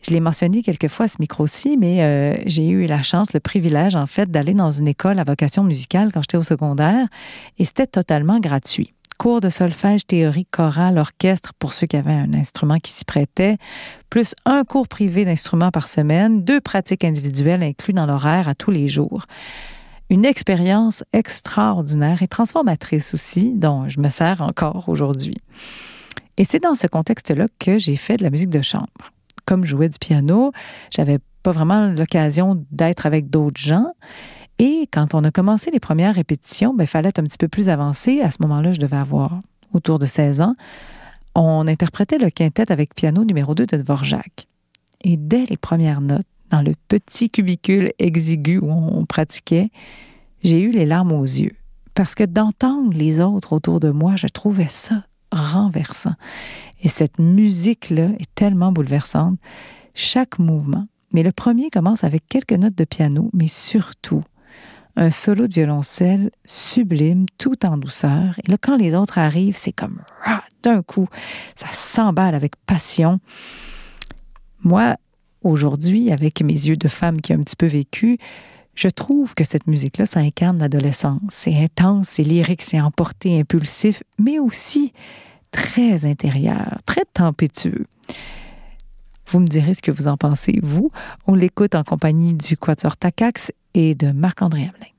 Je l'ai mentionné quelques fois à ce micro-ci, mais j'ai eu la chance, le privilège, en fait, d'aller dans une école à vocation musicale quand j'étais au secondaire et c'était totalement gratuit. Cours de solfège, théorie, chorale, orchestre pour ceux qui avaient un instrument qui s'y prêtait, plus un cours privé d'instruments par semaine, 2 pratiques individuelles inclus dans l'horaire à tous les jours. Une expérience extraordinaire et transformatrice aussi, dont je me sers encore aujourd'hui. Et c'est dans ce contexte-là que j'ai fait de la musique de chambre. Comme je jouais du piano, j'avais pas vraiment l'occasion d'être avec d'autres gens. Et quand on a commencé les premières répétitions, il fallait être un petit peu plus avancé. À ce moment-là, je devais avoir autour de 16 ans. On interprétait le quintet avec piano numéro 2 de Dvorak. Et dès les premières notes, dans le petit cubicule exigu où on pratiquait, j'ai eu les larmes aux yeux. Parce que d'entendre les autres autour de moi, je trouvais ça renversant. Et cette musique-là est tellement bouleversante. Chaque mouvement. Mais le premier commence avec quelques notes de piano, mais surtout un solo de violoncelle sublime, tout en douceur. Et là, quand les autres arrivent, c'est comme d'un coup, ça s'emballe avec passion. Moi, aujourd'hui, avec mes yeux de femme qui a un petit peu vécu, je trouve que cette musique-là, ça incarne l'adolescence. C'est intense, c'est lyrique, c'est emporté, impulsif, mais aussi très intérieur, très tempétueux. Vous me direz ce que vous en pensez, vous. On l'écoute en compagnie du Quatuor Takacs et de Marc-André Hamelin.